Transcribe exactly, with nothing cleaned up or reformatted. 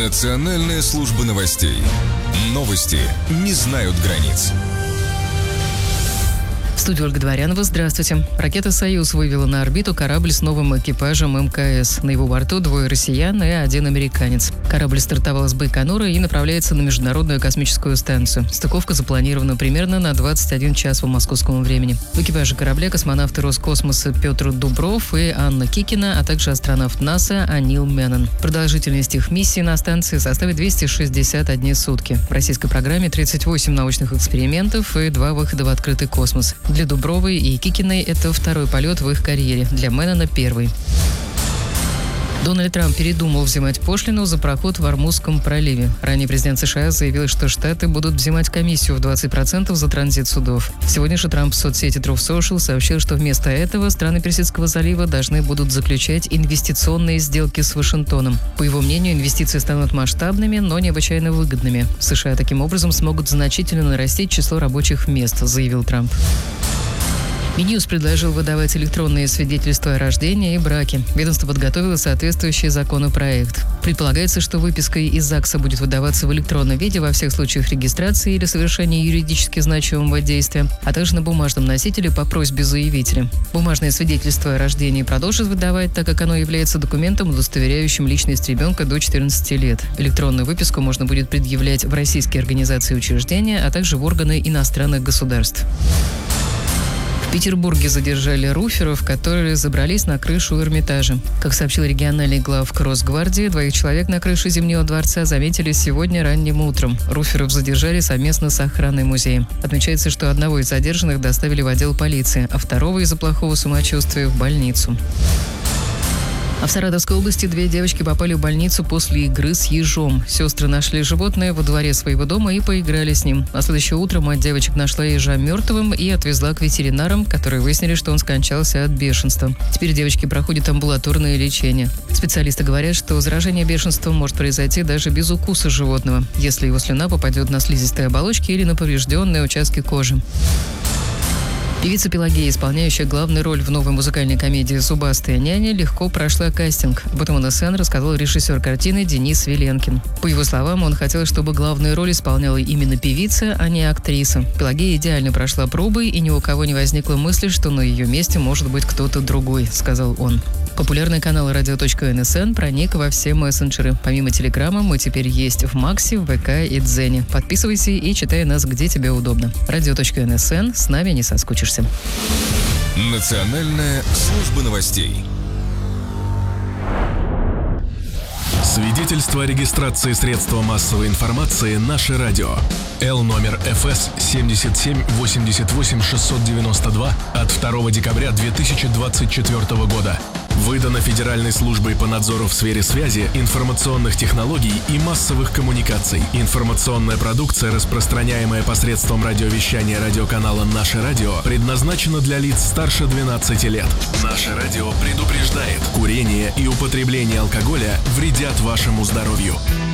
Национальная служба новостей. Новости не знают границ. В студии Ольга Дворянова. Здравствуйте. Ракета «Союз» вывела на орбиту корабль с новым экипажем эм ка эс. На его борту двое россиян и один американец. Корабль стартовал с Байконура и направляется на Международную космическую станцию. Стыковка запланирована примерно на двадцать один час по московскому времени. В экипаже корабля космонавты Роскосмоса Петр Дубров и Анна Кикина, а также астронавт НАСА Анил Меннон. Продолжительность их миссии на станции составит двести шестьдесят одни сутки. В российской программе тридцать восемь научных экспериментов и два выхода в открытый космос. Для Дубровой и Кикиной это второй полет в их карьере, для Меннона первый. Дональд Трамп передумал взимать пошлину за проход в Ормузском проливе. Ранее президент США заявил, что Штаты будут взимать комиссию в двадцать процентов за транзит судов. Сегодня же Трамп в соцсети Truth Social сообщил, что вместо этого страны Персидского залива должны будут заключать инвестиционные сделки с Вашингтоном. По его мнению, инвестиции станут масштабными, но необычайно выгодными. США таким образом смогут значительно нарастить число рабочих мест, заявил Трамп. Минюс предложил выдавать электронные свидетельства о рождении и браке. Ведомство подготовило соответствующий законопроект. Предполагается, что выписка из ЗАГСа будет выдаваться в электронном виде во всех случаях регистрации или совершения юридически значимого действия, а также на бумажном носителе по просьбе заявителя. Бумажное свидетельство о рождении продолжит выдавать, так как оно является документом, удостоверяющим личность ребенка до четырнадцати лет. Электронную выписку можно будет предъявлять в российские организации и учреждения, а также в органы иностранных государств. В Петербурге задержали руферов, которые забрались на крышу Эрмитажа. Как сообщил региональный главк Росгвардии, двоих человек на крыше Зимнего дворца заметили сегодня ранним утром. Руферов задержали совместно с охраной музея. Отмечается, что одного из задержанных доставили в отдел полиции, а второго из-за плохого самочувствия в больницу. А в Саратовской области две девочки попали в больницу после игры с ежом. Сестры нашли животное во дворе своего дома и поиграли с ним. На следующее утро мать девочек нашла ежа мертвым и отвезла к ветеринарам, которые выяснили, что он скончался от бешенства. Теперь девочки проходят амбулаторное лечение. Специалисты говорят, что заражение бешенством может произойти даже без укуса животного, если его слюна попадет на слизистые оболочки или на поврежденные участки кожи. Певица Пелагея, исполняющая главную роль в новой музыкальной комедии «Зубастая няня», легко прошла кастинг. Об этом эн эс эн рассказал режиссер картины Денис Веленкин. По его словам, он хотел, чтобы главную роль исполняла именно певица, а не актриса. Пелагея идеально прошла пробы, и ни у кого не возникло мысли, что на ее месте может быть кто-то другой, сказал он. Популярный канал радио точка эн эс эн проник во все мессенджеры. Помимо Телеграма, мы теперь есть в Максе, в вэ ка и Дзене. Подписывайся и читай нас, где тебе удобно. радио точка эн эс эн. С нами не соскучишься. Национальная служба новостей. Свидетельство о регистрации средства массовой информации «Наше радио». Л номер эф эс семьдесят семь восемьдесят восемь шестьсот девяносто два от второго декабря две тысячи двадцать четвёртого года. Выдано Федеральной службой по надзору в сфере связи, информационных технологий и массовых коммуникаций. Информационная продукция, распространяемая посредством радиовещания радиоканала «Наше радио», предназначена для лиц старше двенадцати лет. «Наше радио» предупреждает: курение и употребление алкоголя вредят вашему здоровью.